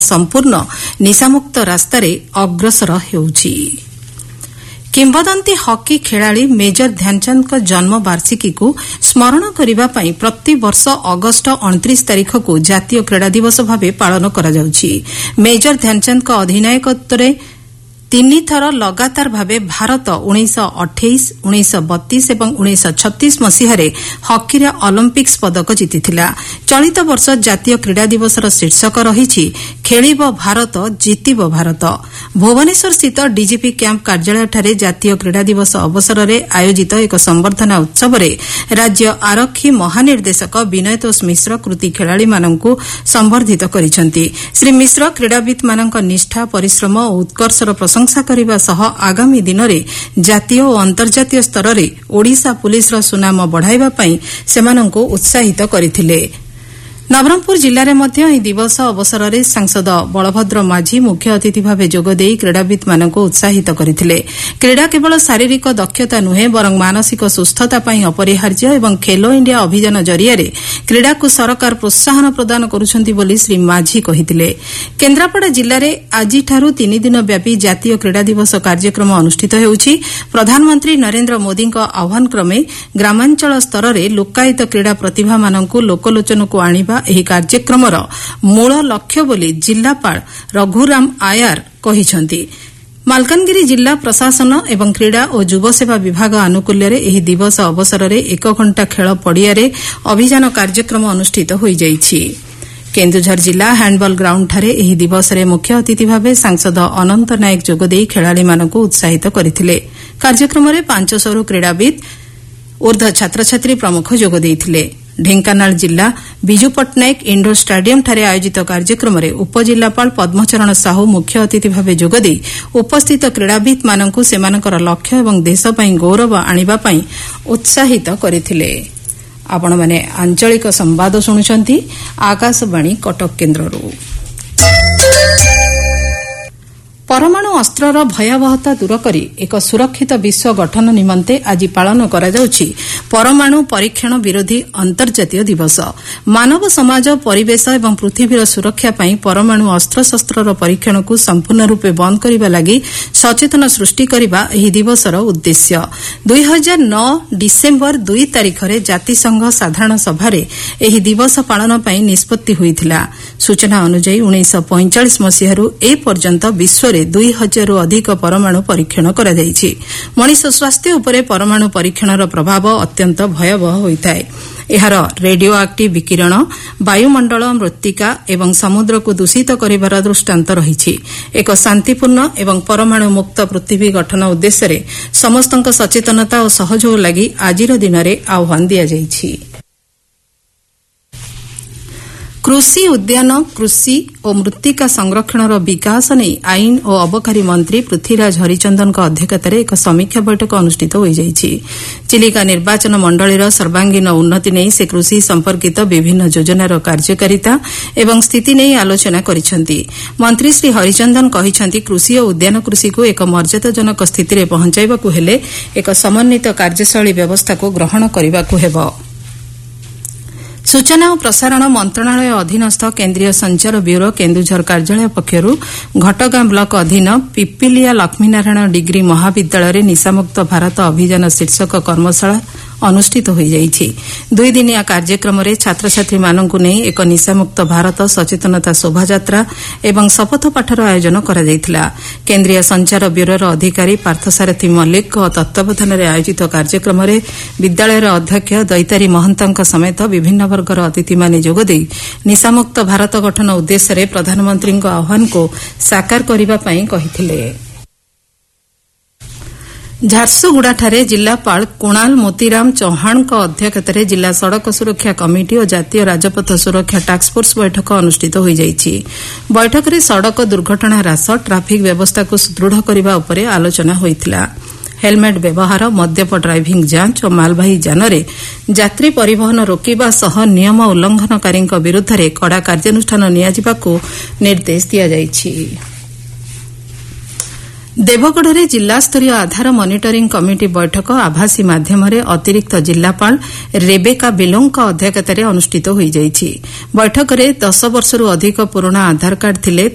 संपूर्ण निशामुक्त रास्तारे अग्रसर हेउछि। किंवदंती हॉकी खेलाड़ी मेजर ध्यानचंद जन्म बार्षिकी को स्मरण करने पर प्रतिवर्ष अगस्ट 29 तारीख को जातीय क्रीड़ा दिवस भाव पालन करा जाउछि। मेजर ध्यानचंद अधिनायकत्व 3 थर लगातार भावे भारत 1928, 1932 और 1936 मसीहारे हॉकी रे ओलंपिक्स पदक जीतिथिला। चलित वर्ष जातीय क्रीड़ा दिवसर शीर्षक रहिछि खेलिब भारत जीतिब भारत। भुवनेश्वर स्थित डीजीपी कैंप कार्यालय जातीय क्रीड़ा दिवस अवसर में आयोजित एक संबर्धना उत्सव में राज्य आरक्षी महानिर्देशक विनयतोष मिश्र कृति खेलाड़ी माननकु संबर्धित करिसेंति। श्री मिश्र क्रीड़ाविद माननक निष्ठा परिश्रम और उत्कर्षर प्रशंसा करने सह आगामी दिन में जातीय और अंतर्जातीय स्तर में ओडिशा पुलिस सुनाम बढ़ाइबा पई सेमानंकु उत्साहित करथिले। नवरंगपुर जिले में यह दिवस अवसर में सांसद बलभद्र माझी मुख्य अतिथि भाव जोगदे क्रीड़ाविद मानक उत्साहित करथिले। क्रीड़ा केवल शारीरिक दक्षता नुहे बरं मानसिक सुस्थता पई अपरिहार्य एवं खेलो इंडिया अभियान जरिया क्रीड़ा को सरकार प्रोत्साहन प्रदान करुछंती बोली श्री माझी कहिथिले। केन्द्रापड़ा जिले में आज 3 दिन व्यापी जातीय क्रीड़ा दिवस कार्यक्रम अनुष्ठित हेउछि। प्रधानमंत्री नरेंद्र मोदी आह्वान क्रमे ग्रामांचल स्तर में लोकायत क्रीड़ा प्रतिभा मानकु लोकलोचनकु आनिबा ଏହି କାର୍ଯ୍ୟକ୍ରମର ମୂଳ ଲକ୍ଷ୍ୟ ବୋଲି ଜିଲ୍ଲାପାଳ ରଘୁରାମ ଆୟାର କହିଛନ୍ତି। ମାଲକାନଗିରି ଜିଲ୍ଲା ପ୍ରଶାସନ ଏବଂ କ୍ରୀଡ଼ା ଓ ଯୁବସେବା ବିଭାଗ ଆନୁକୂଲ୍ୟରେ ଏହି ଦିବସ ଅବସରରେ 1 ଘଣ୍ଟା ଖେଳ ପଡ଼ିଆରେ ଅଭିଯାନ କାର୍ଯ୍ୟକ୍ରମ ଅନୁଷ୍ଠିତ ହୋଇଯାଇଛି। କେନ୍ଦୁଝର ଜିଲ୍ଲା ହ୍ୟାଣ୍ଡବଲ ଗ୍ରାଉଣ୍ଡଠାରେ ଏହି ଦିବସରେ ମୁଖ୍ୟ ଅତିଥି ଭାବେ ସାଂସଦ ଅନନ୍ତ ନାୟକ ଯୋଗଦେଇ ଖେଳାଳିମାନଙ୍କୁ ଉତ୍ସାହିତ କରିଥିଲେ। କାର୍ଯ୍ୟକ୍ରମରେ 500ରୁ କ୍ରୀଡ଼ାବିତ୍ ଊର୍ଦ୍ଧ୍ୱ ଛାତ୍ରଛାତ୍ରୀ ପ୍ରମୁଖ ଯୋଗ ଦେଇଥିଲେ। ଢେଙ୍କାନାଳ ଜିଲ୍ଲା ବିଜୁ ପଟ୍ଟନାୟକ ଇଣ୍ଡୋର ଷ୍ଟାଡିୟମଠାରେ ଆୟୋଜିତ କାର୍ଯ୍ୟକ୍ରମରେ ଉପଜିଲ୍ଲାପାଳ ପଦ୍ମଚରଣ ସାହୁ ମୁଖ୍ୟ ଅତିଥି ଭାବେ ଯୋଗଦେଇ ଉପସ୍ଥିତ କ୍ରୀଡ଼ାବିତ୍ମାନଙ୍କୁ ସେମାନଙ୍କର ଲକ୍ଷ୍ୟ ଏବଂ ଦେଶ ପାଇଁ ଗୌରବ ଆଣିବା ପାଇଁ ଉତ୍ସାହିତ କରିଥିଲେ। ଆପଣମାନେ ଆଞ୍ଚଳିକ ସମ୍ବାଦ ଶୁଣୁଛନ୍ତି ଆକାଶବାଣୀ କଟକ କେନ୍ଦ୍ରରୁ। परमाणु अस्त्रर भयावहता दूर करी एक सुरक्षित विश्व गठन निमंते आज पालन करा जाउछि परमाणु परीक्षण विरोधी अंतर्जातीय दिवस। मानव समाज परिवेश एवं पृथ्वीर सुरक्षा पई परमाणु अस्त्रशस्त्रर परीक्षण को संपूर्ण रूपे बंद करबा लागि सचेतन सृष्टि करबा एही दिवसर उद्देश्य। 2009 डिसेम्बर 2 तारिख रे जातिसंघ साधारण सभा रे एही दिवस पालन पई निष्पत्ति होइथिला। सूचना अनुसार 1945 मसीहारू ए पर्यंत विश्व 2000 अधिक परमाणु परीक्षण करा जायछि। मनुष्य स्वास्थ्य उपरे परमाणु परीक्षणर प्रभाव अत्यंत भयावह होइथाय। एहार रेडियो एक्टिव विकिरण वायुमंडल मृत्तिका एवं समुद्र को दूषित करिबार दृष्टांत रहिछि। एक शांतिपूर्ण एवं परमाणु मुक्त पृथ्वी गठन उद्देश्य समस्तक सचेतनता और सहयोग लागि आजिर दिन में आह्वान दिया जायछि। कृषि उद्यान कृषि और मृत्तिका संरक्षणर विकास नहीं आईन और अबकारी मंत्री पृथ्वीराज हरिचंदन अध्यक्षतार एक समीक्षा बैठक अनुष्ठित हो जायछि। चिलिका निर्वाचन मंडलीर सर्वांगीन उन्नति नहीं से कृषि संपर्कित विभिन्न योजनार कार्यकारिता एवं स्थिति नहीं आलोचना करिसेंति। मंत्री श्री हरिचंदन कहिसेंति कृषि और उद्यान कृषि को एक मर्यादाजनक स्थिति में पहुंचाइबाकु हेले एक समन्वित कार्यशैली व्यवस्था को ग्रहण करबाकु हेबो। सूचना और प्रसारण मंत्रणालय अधीनस्थ केन्द्रीय संचार ब्यूरो केन्दुझर कार्यालय पक्षरू घटगां ब्लॉक अधीन पिपिलिया लक्ष्मीनारायण डिग्री महाविद्यालय निशामुक्त भारत अभियान शीर्षक कर्मशाला अनुष्ठित हो जायछि। 2 दिनिया कार्यक्रम में छात्र छात्री मानकु नै एक निशामुक्त भारत सचेतनता शोभायात्रा एवं शपथ पाठर आयोजन करा जायथिला। केन्द्रीय संचार ब्यूरोर अधिकारी पार्थसारथी मल्लिक तत्वावधान में आयोजित कार्यक्रम में विद्यालयर अध्यक्ष दैतारी महंतांक समेत विभिन्न वर्गर अतिथि माने जोगदे निशामुक्त भारत गठन उद्देश्य प्रधानमंत्री आह्वान को साकार करने पई कहिथिले। झारसुगुड़ाଠାରେ जिलापाल कुणाल मोतीराम चौहान अध्यक्षतार जिला सड़क सुरक्षा कमिटी और जातीय राजपथ सुरक्षा टास्कफोर्स बैठक अनुष्ठित हो जायछि। बैठक में सड़क दुर्घटना ह्रास ट्राफिक व्यवस्था को सुदृढ़ करने उपर आलोचना होइथिला। हेलमेट व्यवहार मद्यप ड्राइविंग जांच और मालवाही यान यात्री परिवहन रोकिबा सह नियम उल्लंघनकारी विरुद्ध में कड़ा कार्यानुष्ठान नियाजिबाकू निर्देश दिया जायछि। देवगढ़ जिला स्तरीय आधार मॉनिटरिंग कमिटी बैठक आभासी माध्यम अतिरिक्त जिलापाल रेबेका बिलोंग अध्यक्षतार अनुष्ठित हो जायछि। बैठक में 10 वर्षरू अधिक पुराना आधार कार्ड थिले